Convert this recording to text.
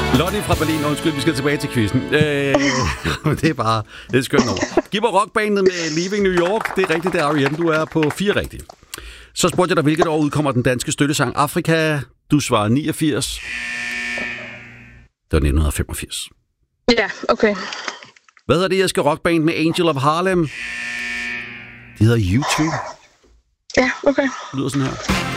Lottie fra Berlin, undskyld, vi skal tilbage til quizzen. Det er skønt over. Giv mig rockbandet med Leaving New York. Det er rigtigt, det er R.E.M. Du er på 4 rigtigt. Så spurgte jeg dig, hvilket år udkommer den danske støttesang Afrika? Du svarer 89. Det var 1985. Ja, okay. Hvad hedder det irske rockband med Angel of Harlem? Det hedder U2. Ja, okay. Det lyder sådan her.